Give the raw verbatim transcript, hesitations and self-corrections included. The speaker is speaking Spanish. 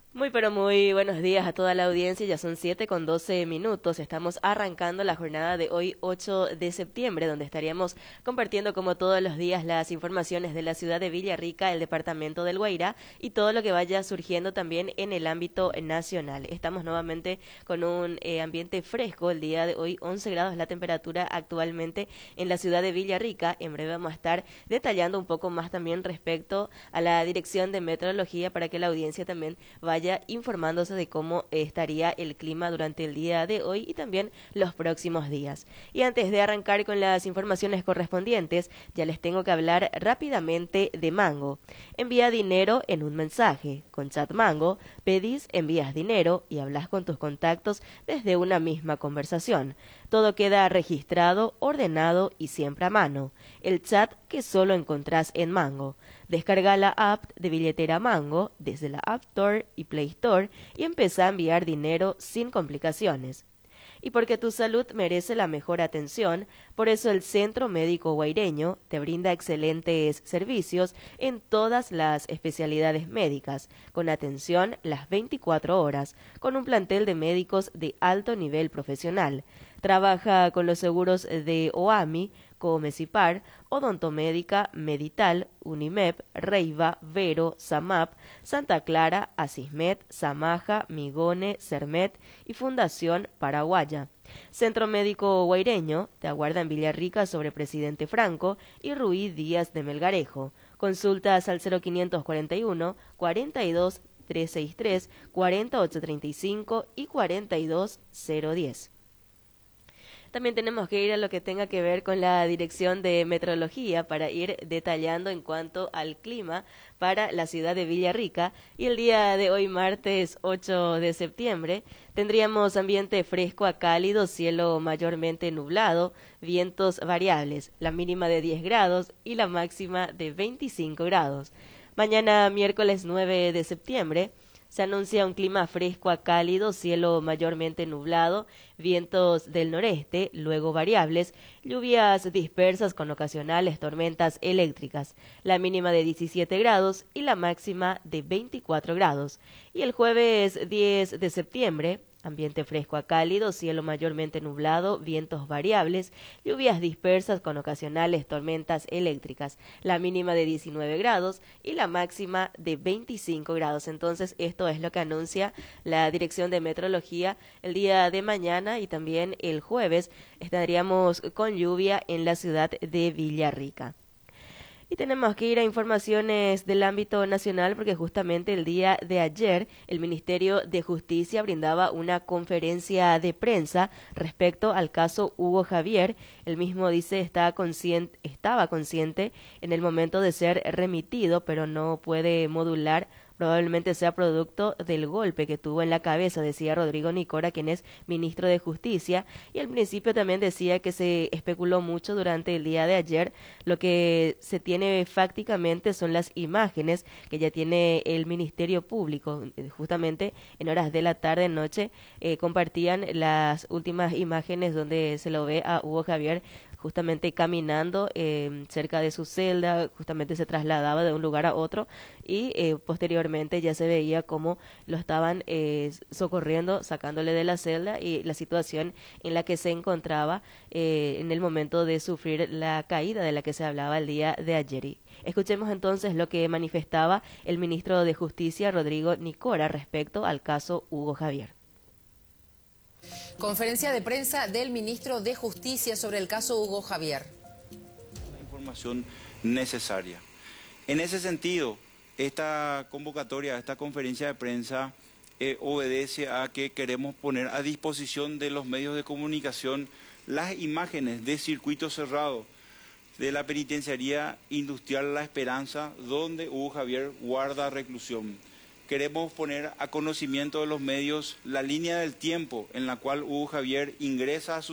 Muy pero muy buenos días a toda la audiencia, ya son siete con doce minutos, estamos arrancando la jornada de hoy ocho de septiembre, donde estaríamos compartiendo como todos los días las informaciones de la ciudad de Villarrica, el departamento del Guairá y todo lo que vaya surgiendo también en el ámbito nacional. Estamos nuevamente con un eh, ambiente fresco, el día de hoy once grados la temperatura actualmente en la ciudad de Villarrica. En breve vamos a estar detallando un poco más también respecto a la dirección de meteorología para que la audiencia también vaya informándose de cómo estaría el clima durante el día de hoy y también los próximos días. Y antes de arrancar con las informaciones correspondientes, ya les tengo que hablar rápidamente de Mango. Envía dinero en un mensaje. Con Chat Mango, pedís, envías dinero y hablas con tus contactos desde una misma conversación. Todo queda registrado, ordenado y siempre a mano. El chat que solo encontrás en Mango. Descarga la app de billetera Mango desde la App Store y Play Store y empezá a enviar dinero sin complicaciones. Y porque tu salud merece la mejor atención, por eso el Centro Médico Guaireño te brinda excelentes servicios en todas las especialidades médicas, con atención las veinticuatro horas, con un plantel de médicos de alto nivel profesional. Trabaja con los seguros de OAMI, Comecipar, Odontomédica, Medital, Unimep, Reiva, Vero, Samap, Santa Clara, Asismet, Samaja, Migone, Cermet y Fundación Paraguaya. Centro Médico Guaireño te aguarda en Villarrica sobre Presidente Franco y Ruiz Díaz de Melgarejo. Consultas al cero quinientos cuarenta y uno, cuarenta y dos, trescientos sesenta y tres, cuarenta y ocho treinta y cinco y cuarenta y dos cero diez. También tenemos que ir a lo que tenga que ver con la dirección de meteorología para ir detallando en cuanto al clima para la ciudad de Villarrica. Y el día de hoy, martes ocho de septiembre, tendríamos ambiente fresco a cálido, cielo mayormente nublado, vientos variables, la mínima de diez grados y la máxima de veinticinco grados. Mañana, miércoles nueve de septiembre, se anuncia un clima fresco a cálido, cielo mayormente nublado, vientos del noreste, luego variables, lluvias dispersas con ocasionales tormentas eléctricas, la mínima de diecisiete grados y la máxima de veinticuatro grados. Y el jueves diez de septiembre, ambiente fresco a cálido, cielo mayormente nublado, vientos variables, lluvias dispersas con ocasionales tormentas eléctricas, la mínima de diecinueve grados y la máxima de veinticinco grados. Entonces, esto es lo que anuncia la Dirección de Meteorología el día de mañana y también el jueves estaríamos con lluvia en la ciudad de Villarrica. Y tenemos que ir a informaciones del ámbito nacional porque justamente el día de ayer el Ministerio de Justicia brindaba una conferencia de prensa respecto al caso Hugo Javier. El mismo dice está consciente, estaba consciente en el momento de ser remitido, pero no puede modular. Probablemente sea producto del golpe que tuvo en la cabeza, decía Rodrigo Nicora, quien es ministro de Justicia, y al principio también decía que se especuló mucho durante el día de ayer. Lo que se tiene fácticamente son las imágenes que ya tiene el Ministerio Público. Justamente en horas de la tarde, noche, eh, compartían las últimas imágenes donde se lo ve a Hugo Javier justamente caminando eh, cerca de su celda, justamente se trasladaba de un lugar a otro y eh, posteriormente ya se veía cómo lo estaban eh, socorriendo, sacándole de la celda y la situación en la que se encontraba eh, en el momento de sufrir la caída de la que se hablaba el día de ayer. Escuchemos entonces lo que manifestaba el ministro de Justicia, Rodrigo Nicora, respecto al caso Hugo Javier. Conferencia de prensa del ministro de Justicia sobre el caso Hugo Javier. La información necesaria. En ese sentido, esta convocatoria, esta conferencia de prensa eh, obedece a que queremos poner a disposición de los medios de comunicación las imágenes de circuito cerrado de la penitenciaría industrial La Esperanza, donde Hugo Javier guarda reclusión. Queremos poner a conocimiento de los medios la línea del tiempo en la cual Hugo Javier ingresa a su